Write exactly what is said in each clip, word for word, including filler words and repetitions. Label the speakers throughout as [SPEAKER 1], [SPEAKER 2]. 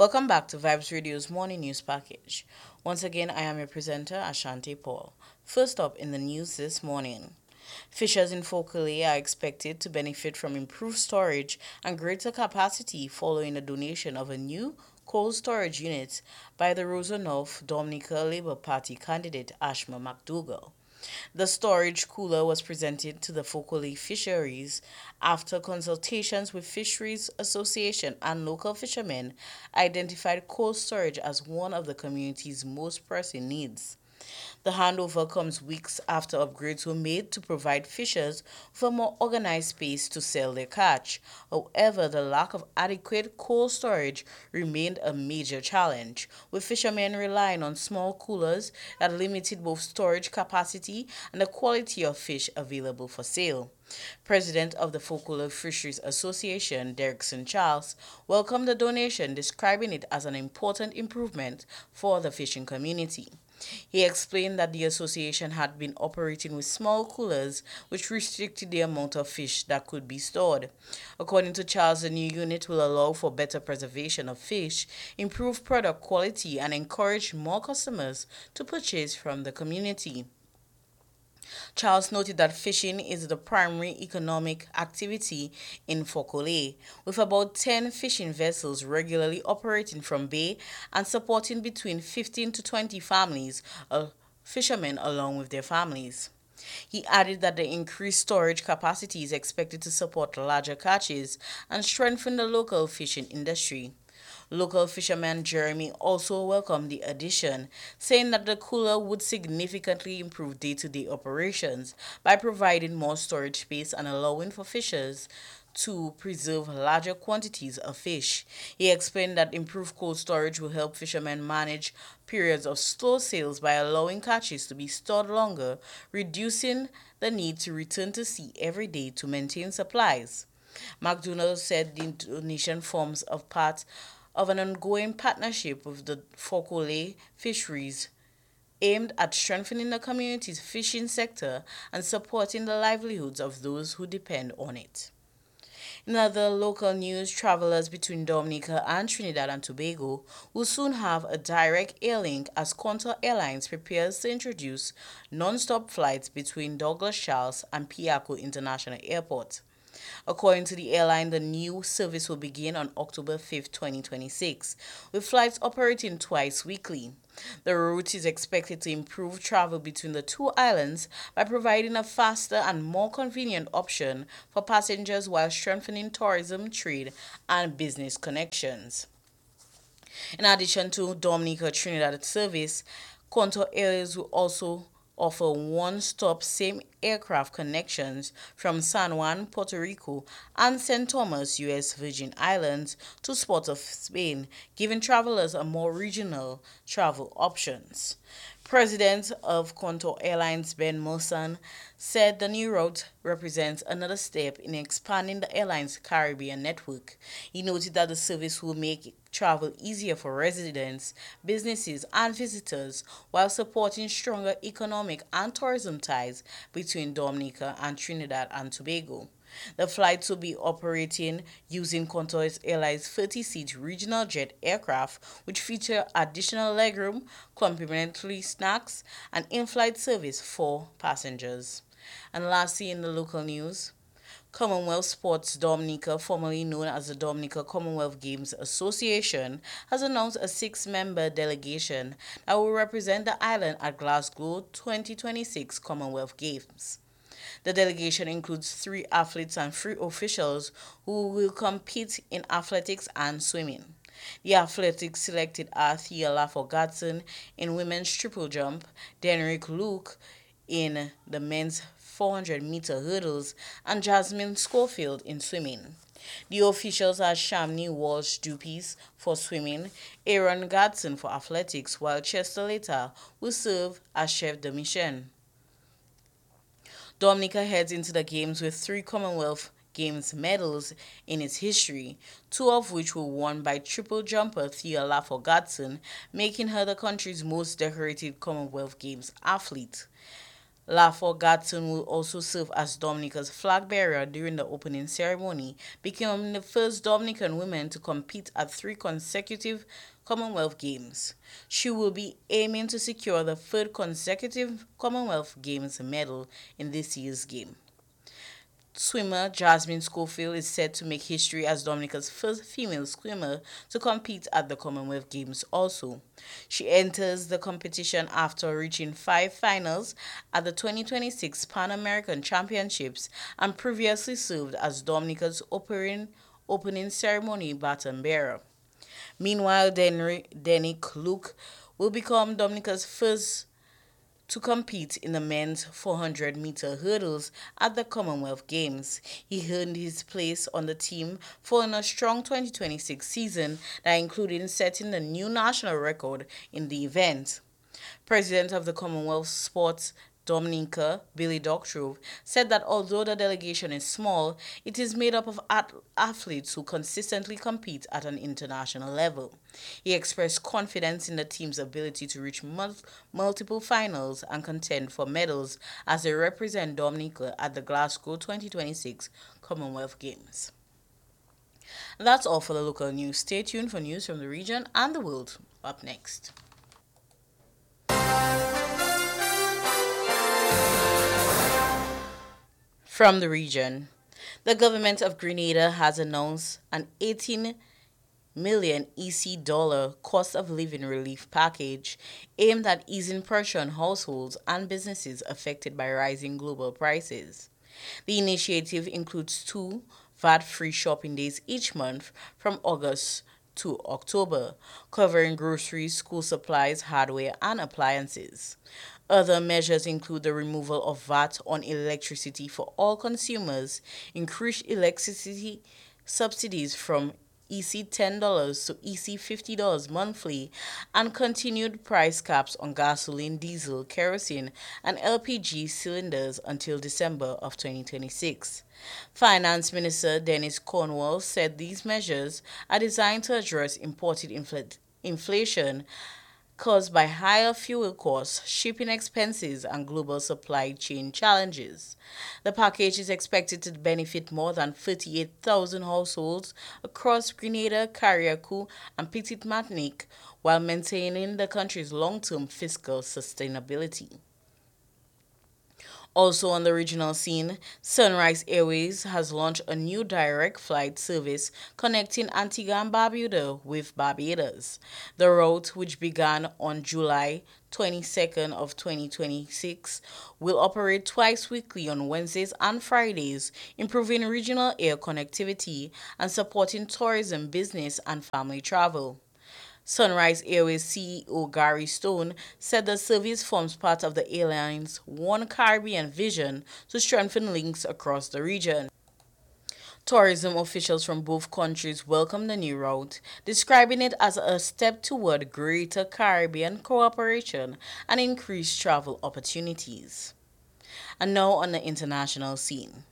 [SPEAKER 1] Welcome back to Vibes Radio's morning news package. Once again, I am your presenter, Ashanti Paul. First up in the news this morning. Fishers in Fokole are expected to benefit from improved storage and greater capacity following the donation of a new cold storage unit by the Rosa North Dominica Labour Party candidate Ashma McDougall. The storage cooler was presented to the Fokole Fisheries after consultations with Fisheries Association and local fishermen identified cold storage as one of the community's most pressing needs. The handover comes weeks after upgrades were made to provide fishers with a more organized space to sell their catch. However, the lack of adequate cold storage remained a major challenge, with fishermen relying on small coolers that limited both storage capacity and the quality of fish available for sale. President of the Fokole Fisheries Association, Derrickson Charles, welcomed the donation, describing it as an important improvement for the fishing community. He explained that the association had been operating with small coolers, which restricted the amount of fish that could be stored. According to Charles, the new unit will allow for better preservation of fish, improve product quality, and encourage more customers to purchase from the community. Charles noted that fishing is the primary economic activity in Fokole, with about ten fishing vessels regularly operating from bay and supporting between fifteen to twenty families of fishermen along with their families. He added that the increased storage capacity is expected to support larger catches and strengthen the local fishing industry. Local fisherman Jeremy also welcomed the addition, saying that the cooler would significantly improve day-to-day operations by providing more storage space and allowing for fishers to preserve larger quantities of fish. He explained that improved cold storage will help fishermen manage periods of slow sales by allowing catches to be stored longer, reducing the need to return to sea every day to maintain supplies. McDonald said the donation forms a part of an ongoing partnership with the Fokole Fisheries aimed at strengthening the community's fishing sector and supporting the livelihoods of those who depend on it. In other local news, travelers between Dominica and Trinidad and Tobago will soon have a direct air link as Contour Airlines prepares to introduce non-stop flights between Douglas Charles and Piarco International Airport. According to the airline, the new service will begin on October fifth, twenty twenty-six, with flights operating twice weekly. The route is expected to improve travel between the two islands by providing a faster and more convenient option for passengers while strengthening tourism, trade, and business connections. In addition to Dominica Trinidad service, Contour Airways will also offer one-stop same aircraft connections from San Juan, Puerto Rico and Saint Thomas, U S Virgin Islands to Port of Spain, giving travelers a more regional travel options. President of Contour Airlines Ben Mosan said the new route represents another step in expanding the airline's Caribbean network. He noted that the service will make travel easier for residents, businesses, and visitors while supporting stronger economic and tourism ties between Dominica and Trinidad and Tobago. The flights will be operating using Contour Airlines thirty-seat regional jet aircraft, which feature additional legroom, complimentary snacks, and in-flight service for passengers. And lastly, in the local news, Commonwealth Sports Dominica, formerly known as the Dominica Commonwealth Games Association, has announced a six-member delegation that will represent the island at Glasgow twenty twenty-six Commonwealth Games. The delegation includes three athletes and three officials who will compete in athletics and swimming. The athletics selected are Thea Laffogatson in women's triple jump, Denrick Luke in the men's four hundred meter hurdles, and Jasmine Schofield in swimming. The officials are Shamni Walsh Dupies for swimming, Aaron Gadsden for athletics, while Chester Leta will serve as chef de mission. Dominica heads into the Games with three Commonwealth Games medals in its history, two of which were won by triple jumper Thea Laffogatson, making her the country's most decorated Commonwealth Games athlete. Lafo Gatson will also serve as Dominica's flag bearer during the opening ceremony, becoming the first Dominican woman to compete at three consecutive Commonwealth Games. She will be aiming to secure the third consecutive Commonwealth Games medal in this year's game. Swimmer Jasmine Schofield is set to make history as Dominica's first female swimmer to compete at the Commonwealth Games also. She enters the competition after reaching five finals at the twenty twenty-six Pan American Championships and previously served as Dominica's opening, opening ceremony baton bearer. Meanwhile, Denick Luke will become Dominica's first to compete in the men's four hundred meter hurdles at the Commonwealth Games. He earned his place on the team following a strong twenty twenty-six season that included setting the new national record in the event. President of the Commonwealth Sports Dominica, Billy Doctorow, said that although the delegation is small, it is made up of athletes who consistently compete at an international level. He expressed confidence in the team's ability to reach mul- multiple finals and contend for medals as they represent Dominica at the Glasgow twenty twenty-six Commonwealth Games. That's all for the local news. Stay tuned for news from the region and the world. Up next. From the region, the government of Grenada has announced an eighteen million E C dollar cost of living relief package aimed at easing pressure on households and businesses affected by rising global prices. The initiative includes two V A T-free shopping days each month from August to October, covering groceries, school supplies, hardware, and appliances. Other measures include the removal of V A T on electricity for all consumers, increased electricity subsidies from E C ten dollars to E C fifty dollars monthly, and continued price caps on gasoline, diesel, kerosene, and L P G cylinders until December of twenty twenty-six. Finance Minister Dennis Cornwall said these measures are designed to address imported infl- inflation caused by higher fuel costs, shipping expenses, and global supply chain challenges. The package is expected to benefit more than thirty-eight thousand households across Grenada, Carriacou, and Petite Martinique, while maintaining the country's long-term fiscal sustainability. Also on the regional scene, Sunrise Airways has launched a new direct flight service connecting Antigua and Barbuda with Barbados. The route, which began on July twenty-second of twenty twenty-six, will operate twice weekly on Wednesdays and Fridays, improving regional air connectivity and supporting tourism, business, and family travel. Sunrise Airways C E O Gary Stone said the service forms part of the airline's One Caribbean vision to strengthen links across the region. Tourism officials from both countries welcomed the new route, describing it as a step toward greater Caribbean cooperation and increased travel opportunities. And now on the international scene.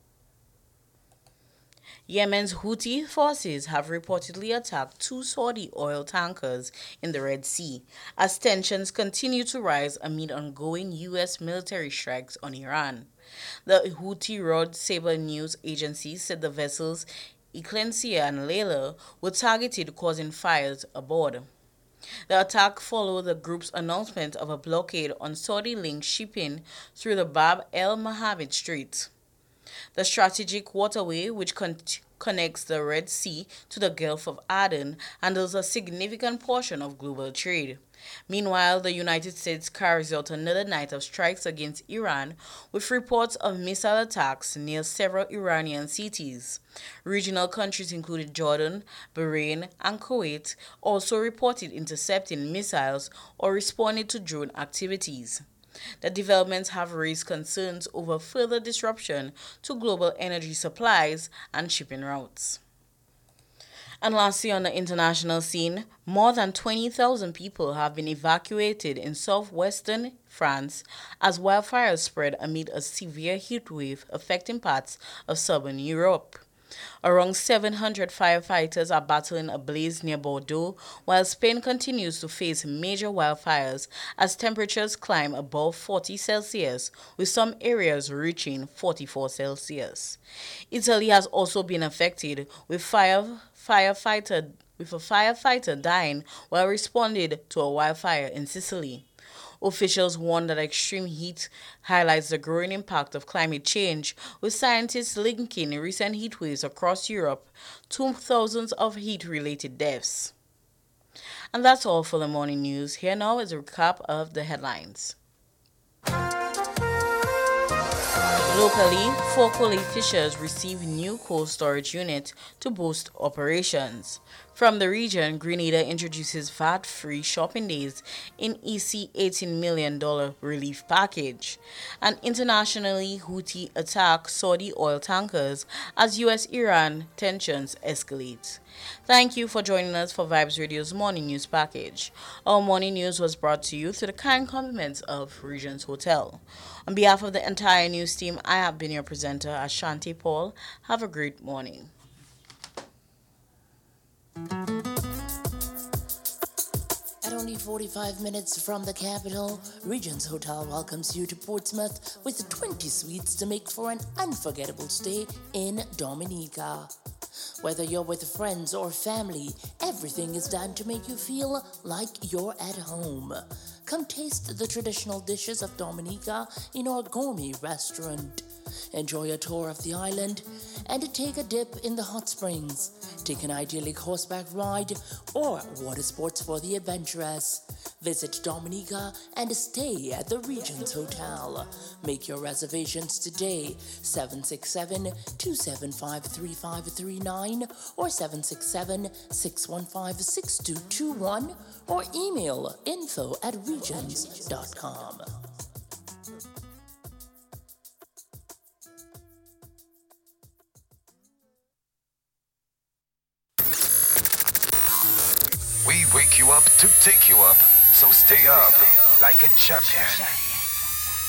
[SPEAKER 1] Yemen's Houthi forces have reportedly attacked two Saudi oil tankers in the Red Sea as tensions continue to rise amid ongoing U S military strikes on Iran. The Houthi-run Sabah news agency said the vessels Eclancia and Layla were targeted, causing fires aboard. The attack followed the group's announcement of a blockade on Saudi-linked shipping through the Bab el-Mandeb Strait. The strategic waterway, which con- connects the Red Sea to the Gulf of Aden, handles a significant portion of global trade. Meanwhile, the United States carries out another night of strikes against Iran, with reports of missile attacks near several Iranian cities. Regional countries including Jordan, Bahrain, and Kuwait also reported intercepting missiles or responded to drone activities. The developments have raised concerns over further disruption to global energy supplies and shipping routes. And lastly, on the international scene, more than twenty thousand people have been evacuated in southwestern France as wildfires spread amid a severe heat wave affecting parts of southern Europe. Around seven hundred firefighters are battling a blaze near Bordeaux, while Spain continues to face major wildfires as temperatures climb above forty Celsius, with some areas reaching forty-four Celsius. Italy has also been affected, with fire firefighter with a firefighter dying while responding to a wildfire in Sicily. Officials warn that extreme heat highlights the growing impact of climate change, with scientists linking recent heat waves across Europe to thousands of heat-related deaths. And that's all for the morning news. Here now is a recap of the headlines. Locally, Fokole Fishers receive new cold storage unit to boost operations. From the region, Grenada introduces V A T-free shopping days in E C eighteen million dollars relief package. And internationally, Houthi attack Saudi oil tankers as U S-Iran tensions escalate. Thank you for joining us for Vibes Radio's morning news package. Our morning news was brought to you through the kind compliments of Regents Hotel. On behalf of the entire news team, I have been your presenter, Ashanti Paul. Have a great morning.
[SPEAKER 2] At only forty-five minutes from the capital, Regents Hotel welcomes you to Portsmouth with twenty suites to make for an unforgettable stay in Dominica. Whether you're with friends or family, everything is done to make you feel like you're at home. Come taste the traditional dishes of Dominica in our gourmet restaurant. Enjoy a tour of the island and take a dip in the hot springs. Take an idyllic horseback ride or water sports for the adventurous. Visit Dominica and stay at the Regents Hotel. Make your reservations today, seven six seven, two seven five, three five three nine or seven six seven, six one five, six two two one or email info at regents dot com.
[SPEAKER 3] We wake you up to take you up. So stay up like a champion.